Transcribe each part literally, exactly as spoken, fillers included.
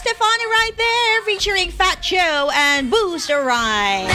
Stefani right there, featuring Fat Joe and Booster Rhyme.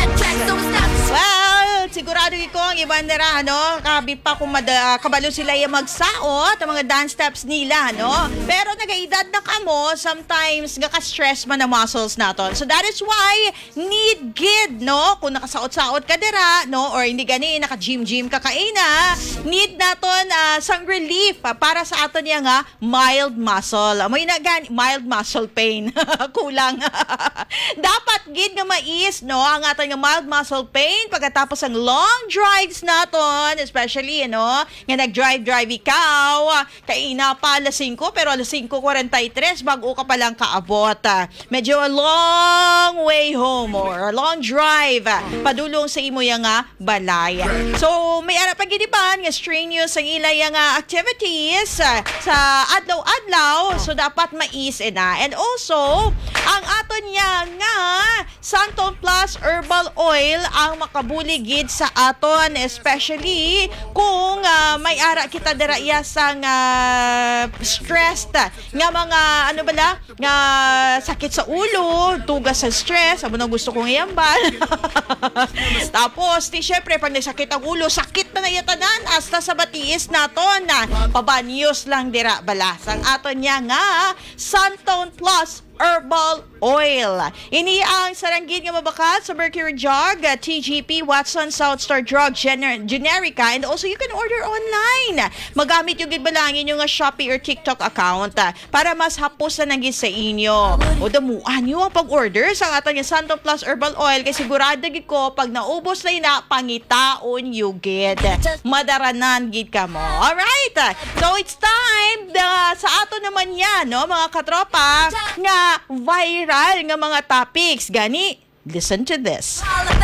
Well, sigurado ko ang ibang nila, ano, kabi pa kung mada, kabalo sila yung magsaot, ang mga dance steps nila, no? Pero nagaedad na kamo, sometimes gaka-stress man ang muscles naton. So that is why, need gid, no? Kung nakasaot-saot ka dira, no? Or hindi gani, naka-gym-gym ka kaina, need naton uh, sang relief uh, para sa aton yung nga, mild muscle. May na gani, mild muscle pain. Kulang. Dapat gid nga mais, no? Ang aton nga mild muscle pain, pagkatapos ang long drives naton, especially, you know, nga nag-drive-drive ikaw, kaina pa alas singko, pero alas singko forty-three, bago ka palang kaabot. Medyo a long way home or a long drive, padulong sa imo yung nga balay. So, may ara paginiban nga strenuous ang ilay yung activities sa adlaw-adlaw, so dapat mais na. And also, ang aton niya nga Santon Plus Herbal Oil ang makabuligid sa aton, especially kung uh, may ara kita dira iya sang uh, stressed nga mga ano bala nga sakit sa ulo, tugas sa stress, amo na gusto kong iyambal. Tapos, di syempre pag nagsakit ang ulo, sakit na nayatanan hasta sa batiis naton na pabanyos lang dira bala. Sang aton niya nga Santon Plus Herbal Oil. Ini ang saranggit nga mabakat sa Mercury Drug, T G P, Watson, Southstar Drug, Gener- Generica, and also you can order online. Magamit yung gidbalangin yung nga Shopee or TikTok account para mas hapos na naging sa inyo. O damuan nyo ang pag-order sa ating Santon Plus Herbal Oil kay sigurado gid ko pag naubos na ina, pangitaon you gid. Madaranan gid ka mo. Alright? So it's time uh, sa ato naman yan, no, mga katropa, nga viral nga mga topics. Gani, listen to this.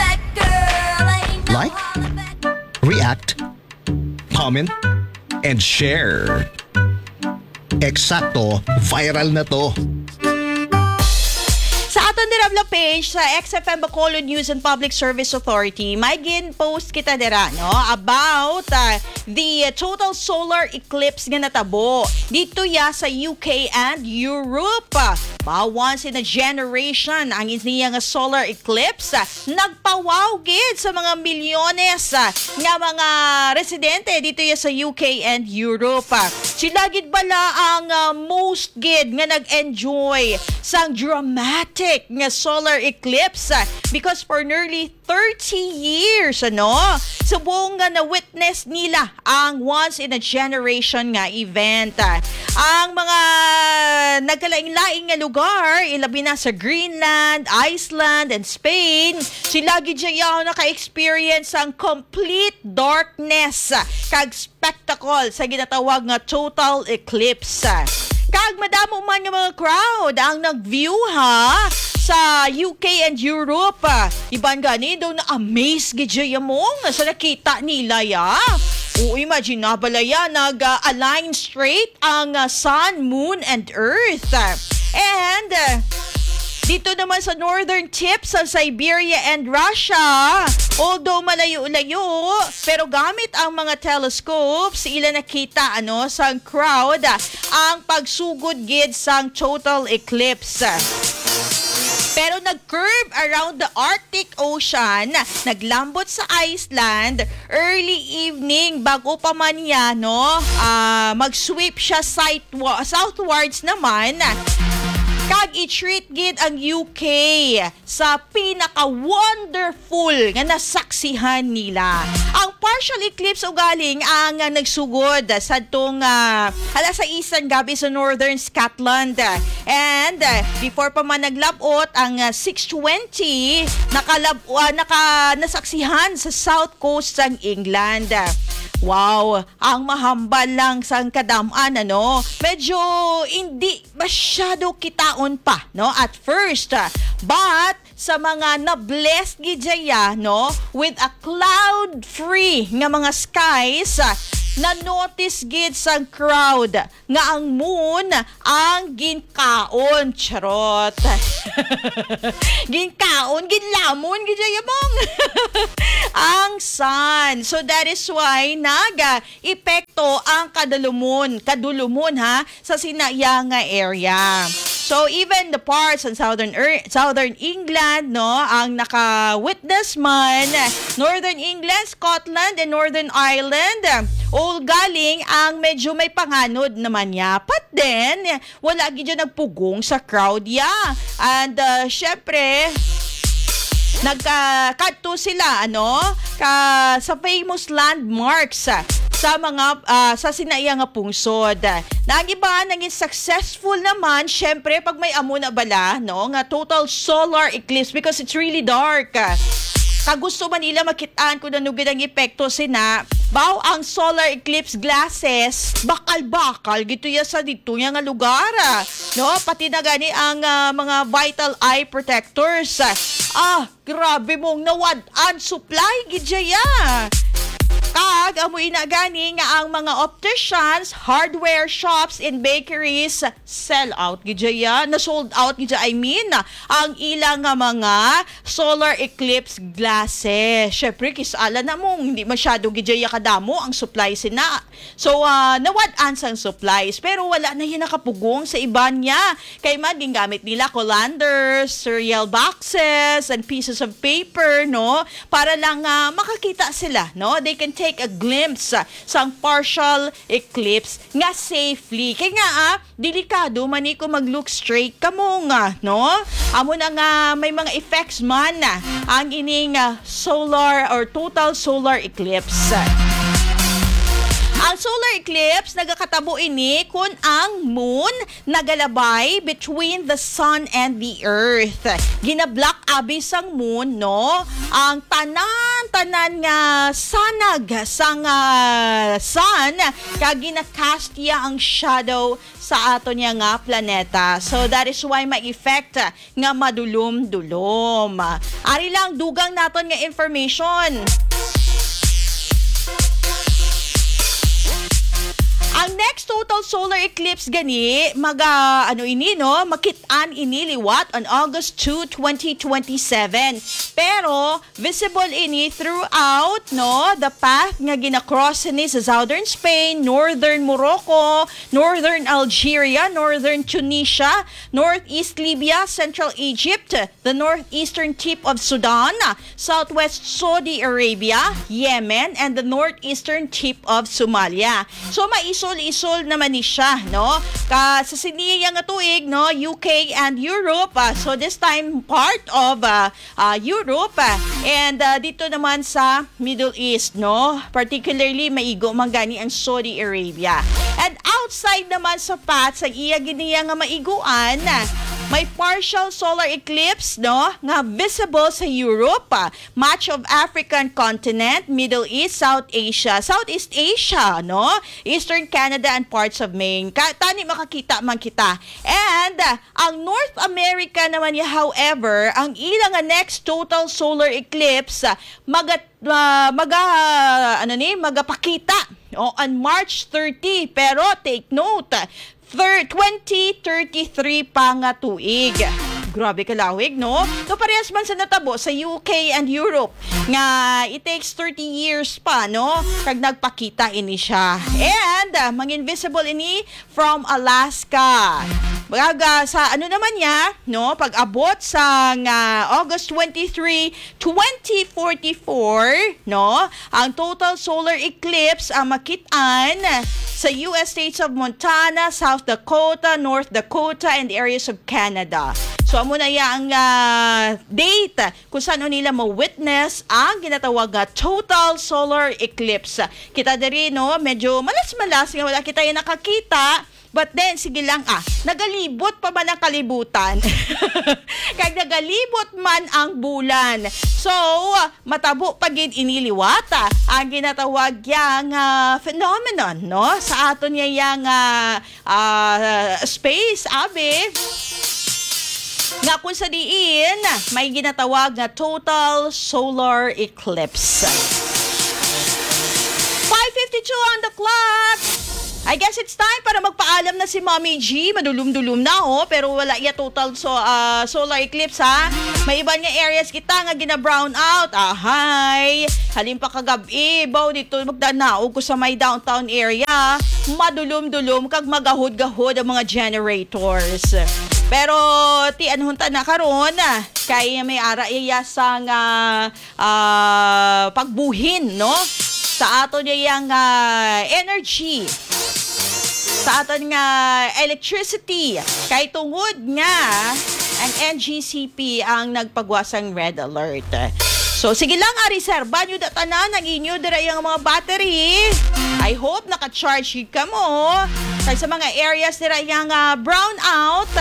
Like, react, comment, and share. Eksakto, viral na to. Sa aton dirabla page sa X F M Bacolod News and Public Service Authority, may gin-post kita dira, no, about uh, the uh, total solar eclipse nga natabo dito ya sa U K and Europe. Uh, once in a generation ang niya nga solar eclipse. Uh, nagpawaw gid sa mga milyones uh, nga mga residente dito ya sa U K and Europe. Uh, sila gid bala ang uh, most gid nga nag-enjoy sang dramatic nga solar eclipse uh, because for nearly thirty years, ano, subong nga na-witness nila ang once in a generation nga event. Uh, ang mga nagkalaing-laing nga lugar, ilabi na sa Greenland, Iceland, and Spain, sila gid siya naka-experience ang complete darkness uh, kag spectacle sa ginatawag nga total eclipse. Kag madamo man nga mga crowd ang nag-view ha sa U K and Europe. Iban gani daw na amaze gid siya mong sa nakita nila ya. O imagine na balaya nag-align uh, straight ang uh, sun, moon, and earth. And uh, dito naman sa northern tip sa Siberia and Russia, although malayo-layo, pero gamit ang mga telescopes, ila nakita ano sang crowd ang pagsugod gid sang total eclipse. Pero nag-curve around the Arctic Ocean, naglambot sa Iceland, early evening, bago pa man yan, no, uh, mag-sweep siya southwards naman. Kag i-treat gid ang U K sa pinaka-wonderful nga nasaksihan nila. Ang partial eclipse ugaling ang uh, nagsugod sa itong uh, alas saisan gabi sa northern Scotland. And uh, before pa man naglabot ang uh, six twenty, nakalab, uh, naka, nasaksihan sa south coast ng England. Wow, ang mahambal lang sang kadaman, ano, medyo hindi masyado kitaon pa, no, at first. But sa mga na-blessed gidjaya, no, with a cloud-free nga mga skies, na-notice gid sang crowd nga ang moon ang ginkaon. Charot. Ginkaon, ginlamon, gidjayamong. Ang sun. So that is why naga-epekto ang kadulumon, kadulumon ha, sa sinayang nga area. So even the parts in southern er- southern England, no, ang naka-witness man, Northern England, Scotland, and Northern Ireland, all galing ang medyo may panganod naman niya. But then, wala gid dyan nagpugong sa crowd ya. And uh, syempre, nagka-kadto sila ano ka sa famous landmarks ah, sa mga ah, sa sinaiya nga pungsod. Nang iba naging successful naman syempre pag may amo na bala no nga total solar eclipse because it's really dark. Kag gusto man nila makitaan kung ano gid ang epekto sina baw ang solar eclipse glasses bakal-bakal gito ya sa dito nga lugar no pati na gani ang ah, mga vital eye protectors. Ah, grabe mong nawad-an supply gidya. Kag amoy na gani nga ang mga opticians, hardware shops and bakeries sell out gidya. Na sold out gidya I mean ang ilang nga mga solar eclipse glasses. Syempre kisala na mong hindi masyado gidya kadamo ang supply sina. So uh, nawad-an sang supplies pero wala na yan nakapugong sa iban niya. Kay man gingamit nila colanders, cereal boxes and pieces of paper no para lang uh, makakita sila no. They can take a glimpse uh, sa partial eclipse nga safely. Kaya nga ah, delikado man ko mag-look straight kamo nga no. Amo na nga may mga effects man na uh, ang ining uh, solar or total solar eclipse. Ang solar eclipse nagakatabo ini kung ang moon nagalabay between the sun and the earth. Ginablock abi sang moon no ang tanan-tanan nga sanag sang uh, sun kag ginakast ya ang shadow sa ato niya nga planeta. So that is why may effect nga madulom-dulom. Ari lang dugang naton nga information. Ang next total solar eclipse gani maga ano ini no makit-an ini liwat on August second, twenty twenty-seven. Pero visible ini throughout no the path nga gina-cross ni sa southern Spain, northern Morocco, northern Algeria, northern Tunisia, northeast Libya, central Egypt, the northeastern tip of Sudan, southwest Saudi Arabia, Yemen, and the northeastern tip of Somalia. So maisol-isol naman ni siya, no? Ka sa siniya nga tuig, no, U K and Europe. Uh, so this time part of uh, uh, Europe uh, and uh, dito naman sa Middle East, no? Particularly maigo mangani ang Saudi Arabia. And outside naman sa path sa iya giniya nga maiguan, may partial solar eclipse no nga visible sa Europe, uh, much of African continent, Middle East, South Asia, Southeast Asia, no? Eastern Canada and parts of Maine. Ka- tani makakita man kita. And uh, ang North America naman niya, however, ang ilang uh, next total solar eclipse uh, magat uh, maga uh, ano ni magapakita oh, on March thirtieth. Pero take note, twenty thirty-three pa nga tuig. Grabe kalawig, no? So, parehas man sa natabo sa U K and Europe nga it takes thirty years pa, no? Kag nagpakita ini siya. And, uh, mang-invisible ini from Alaska. Baga, sa ano naman niya, no? Pag-abot sa uh, August twenty-third, twenty forty-four, no? Ang total solar eclipse ang makitaan sa U S states of Montana, South Dakota, North Dakota, and areas of Canada. So, amo na yung uh, date kung saan nila ma-witness ang ginatawag na total solar eclipse. Kita diri, no? Medyo malas-malas nga wala kita yung nakakita. But then, sige lang ah, nagalibot pa ba ng kalibutan? Kag nagalibot man ang bulan. So, matabo pagid iniliwata ang ginatawag yang uh, phenomenon, no? Sa aton niya yang uh, uh, space, abe. Nga kung sa diin, may ginatawag na total solar eclipse. five fifty-two on the clock. I guess it's time para magpaalam na si Mommy G. Madulum-dulum na, oh. Pero wala iya total so, uh, solar eclipse, ha? May iba nga areas kita nga gina-brown out. Ahay! Halim pa kagabi, baw dito magdanaog ko sa may downtown area. Madulum-dulum kag magahod-gahod ang mga generators. Pero ti anhunta na karon ah, kay may ara iya sang ah, ah, pagbuhin no sa ato niyang ah, energy, sa aton nga electricity, kay tungod nga ang N G C P ang nagpagwasang red alert. So sige lang ari sir, banyo da tanan ang inyo dira yung mga battery. I hope naka-charge yun ka mo. Kay sa mga areas dira yung uh, brown out.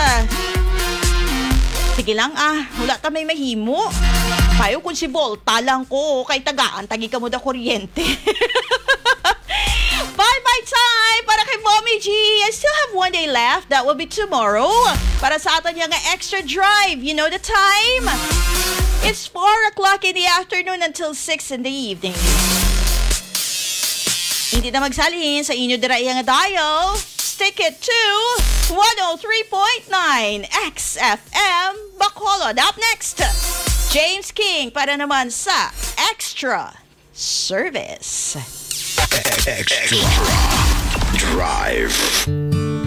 Sige lang ah, wala ta may mahimo. Payo kung si Volta lang ko, kay tagaan, tagi ka mo da kuryente. Bye-bye time para kay Mommy G. I still have one day left. That will be tomorrow. Para sa atin yung extra drive. You know the time? It's four o'clock in the afternoon until six in the evening. Hindi na magsalin sa inyo dirayang dial. Stick it to one oh three point nine X F M Bacolod. Up next, James King para naman sa Extra Service. Extra Drive.